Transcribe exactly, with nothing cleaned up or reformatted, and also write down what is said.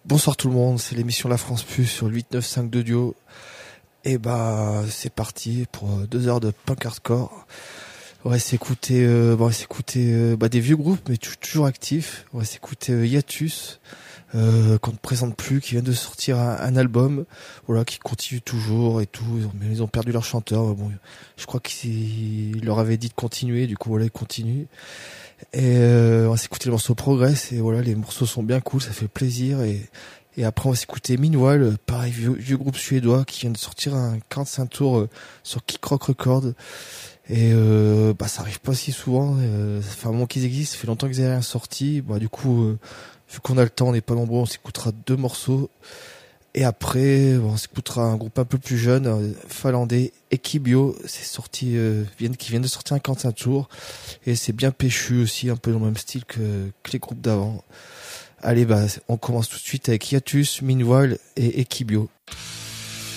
Bonsoir tout le monde, c'est l'émission La France Plus sur le huit neuf cinq deux Duo. Et bah c'est parti pour deux heures de punk hardcore. On va s'écouter, euh, on va s'écouter euh, bah, des vieux groupes mais t- toujours actifs. On va s'écouter euh, Hiatus, euh, qu'on ne présente plus, qui vient de sortir un, un album, voilà, qui continue toujours et tout. Mais ils ont perdu leur chanteur. Bon, je crois qu'il leur avait dit de continuer, du coup voilà, ils continuent. Et euh, on va s'écouter le morceau Progress et voilà, les morceaux sont bien cool, ça fait plaisir. Et, et après on va s'écouter Meanwhile, pareil, vieux, vieux groupe suédois qui vient de sortir un quarante-cinq tours euh, sur Kick Rock Records. Et euh, bah ça arrive pas si souvent, euh, ça fait un moment qu'ils existent, ça fait longtemps qu'ils n'avaient rien sorti. Bah du coup, euh, vu qu'on a le temps, on n'est pas nombreux, on s'écoutera deux morceaux. Et après, bon, on s'écoutera un groupe un peu plus jeune, euh, finlandais, Ekibio, c'est sorti, euh, viennent, qui vient de sortir un quarante-cinq tours. Et c'est bien péchu aussi, un peu dans le même style que, que les groupes d'avant. Allez, bah, on commence tout de suite avec Hiatus, Meanwhile et Ekibio.